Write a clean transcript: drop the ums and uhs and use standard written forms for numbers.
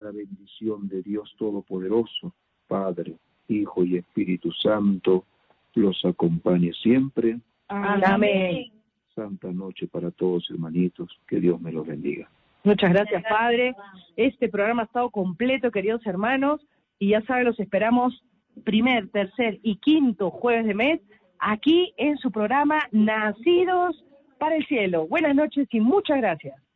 la bendición de Dios Todopoderoso, Padre, Hijo y Espíritu Santo, los acompañe siempre. Amén. Santa noche para todos, hermanitos. Que Dios me los bendiga. Muchas gracias, Padre. Este programa ha estado completo, queridos hermanos, y ya saben, los esperamos primer, tercer y quinto jueves de mes, aquí en su programa Nacidos para el Cielo. Buenas noches y muchas gracias.